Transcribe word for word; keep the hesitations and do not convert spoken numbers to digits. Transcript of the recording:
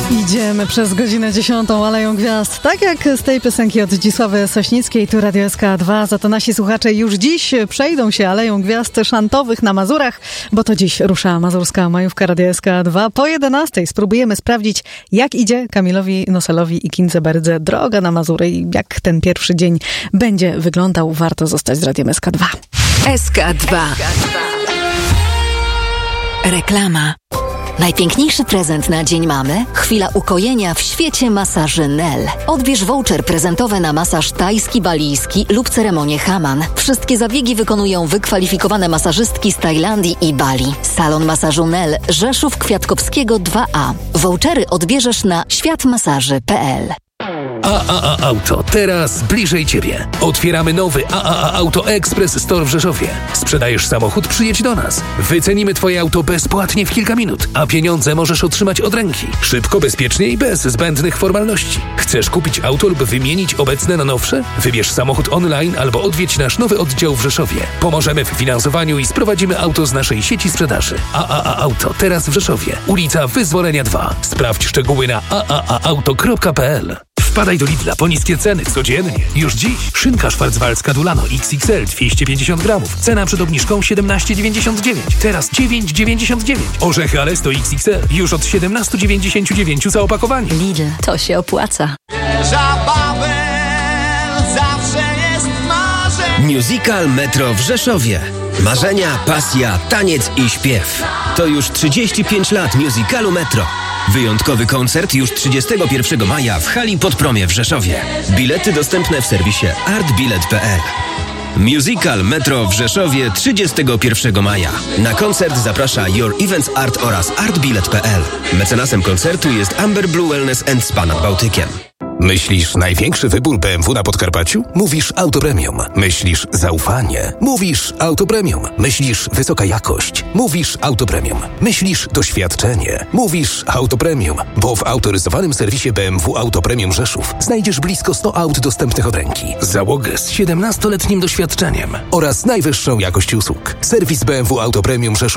Idziemy przez godzinę dziesiątą Aleją Gwiazd. Tak jak z tej piosenki od Zdzisławy Sośnickiej, tu Radio S K dwa. Za to nasi słuchacze już dziś przejdą się Aleją Gwiazd szantowych na Mazurach, bo to dziś rusza mazurska majówka Radio S K dwa. Po jedenastej spróbujemy sprawdzić, jak idzie Kamilowi Noselowi i Kindze Berdze droga na Mazury i jak ten pierwszy dzień będzie wyglądał. Warto zostać z Radiem S K dwa. S K dwa. Reklama. Najpiękniejszy prezent na Dzień Mamy? Chwila ukojenia w świecie masaży Nel. Odbierz voucher prezentowy na masaż tajski, balijski lub ceremonię Haman. Wszystkie zabiegi wykonują wykwalifikowane masażystki z Tajlandii i Bali. Salon masażu Nel, Rzeszów Kwiatkowskiego dwa A. Vouchery odbierzesz na światmasaży kropka p l. A A A Auto, teraz bliżej Ciebie. Otwieramy nowy A A A Auto Express Store w Rzeszowie. Sprzedajesz samochód? Przyjedź do nas. Wycenimy Twoje auto bezpłatnie w kilka minut, a pieniądze możesz otrzymać od ręki. Szybko, bezpiecznie i bez zbędnych formalności. Chcesz kupić auto lub wymienić obecne na nowsze? Wybierz samochód online albo odwiedź nasz nowy oddział w Rzeszowie. Pomożemy w finansowaniu i sprowadzimy auto z naszej sieci sprzedaży. A A A Auto, teraz w Rzeszowie. Ulica Wyzwolenia dwa. Sprawdź szczegóły na a a a auto kropka p l. Wpadaj do Lidla po niskie ceny codziennie. Już dziś szynka szwarcwaldzka Dulano X X L dwieście pięćdziesiąt gramów. Cena przed obniżką siedemnaście dziewięćdziesiąt dziewięć. Teraz dziewięć dziewięćdziesiąt dziewięć. Orzechy Alesto X X L już od siedemnaście dziewięćdziesiąt dziewięć za opakowanie. Lidl, to się opłaca. Zawsze jest marzenie. Musical Metro w Rzeszowie. Marzenia, pasja, taniec i śpiew. To już trzydzieści pięć lat musicalu Metro. Wyjątkowy koncert już trzydziestego pierwszego maja w hali Podpromie w Rzeszowie. Bilety dostępne w serwisie artbilet kropka p l. Musical Metro w Rzeszowie trzydziestego pierwszego maja. Na koncert zaprasza Your Events Art oraz artbilet kropka p l. Mecenasem koncertu jest Amber Blue Wellness and Spa nad Bałtykiem. Myślisz największy wybór B M W na Podkarpaciu? Mówisz Auto Premium. Myślisz zaufanie? Mówisz Auto Premium. Myślisz wysoka jakość? Mówisz Auto Premium. Myślisz doświadczenie? Mówisz Auto Premium. Bo w autoryzowanym serwisie B M W Auto Premium Rzeszów znajdziesz blisko sto aut dostępnych od ręki, załogę z siedemnastoletnim doświadczeniem oraz najwyższą jakość usług. Serwis B M W Auto Premium Rzeszów